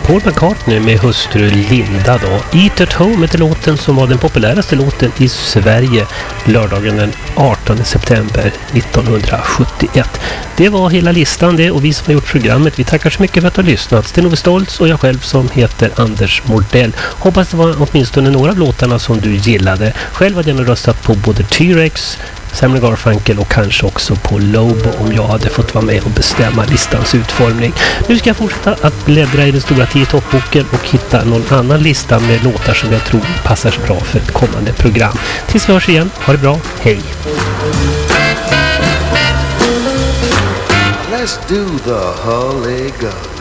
Paul McCartney med hustru Linda då. Eat at Home heter låten som var den populäraste låten i Sverige lördagen den 18 september 1971. Det var hela listan det, och vi som har gjort programmet, vi tackar så mycket för att du har lyssnat. Sten-Ove Stoltz och jag själv som heter Anders Mordell. Hoppas det var åtminstone några av låtarna som du gillade. Själv hade jag röstat på både T-Rex, Simon Garfunkel och kanske också på Lobo om jag hade fått vara med och bestämma listans utformning. Nu ska jag fortsätta att bläddra i den stora 10-toppboken och hitta någon annan lista med låtar som jag tror passar så bra för ett kommande program. Tills vi hörs igen, ha det bra, hej! Let's do the Holly Gun.